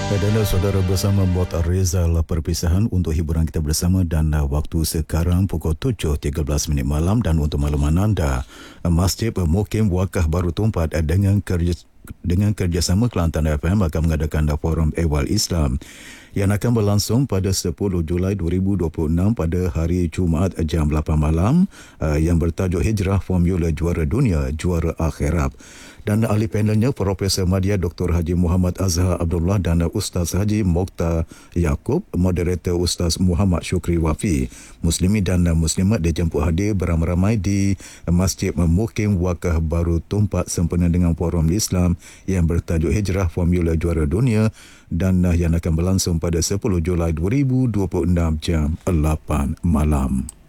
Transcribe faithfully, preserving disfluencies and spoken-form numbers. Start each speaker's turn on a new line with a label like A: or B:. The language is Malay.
A: Dan saudara bersama buat Rezal perpisahan untuk hiburan kita bersama dan waktu sekarang pukul tujuh tiga belas minit malam. Dan untuk makluman anda, Masjid Mukim Wakaf Baru Tumpat dengan kerja dengan kerjasama Kelantan F M akan mengadakan forum ehwal Islam yang akan berlangsung pada sepuluh Julai dua ribu dua puluh enam pada hari Jumaat jam lapan malam yang bertajuk Hijrah Formula Juara Dunia Juara Akhirat. Dan ahli panelnya Profesor Madya Doktor Haji Muhammad Azhar Abdullah dan Ustaz Haji Mokhtar Yaakob, moderator Ustaz Muhammad Syukri Wafi. Muslimi dan Muslimat dijemput hadir beramai-ramai di Masjid Mukim Wakaf Baru Tumpat sempena dengan forum Islam yang bertajuk Hijrah Formula Juara Dunia dan yang akan berlangsung pada sepuluh Julai dua ribu dua puluh enam jam lapan malam.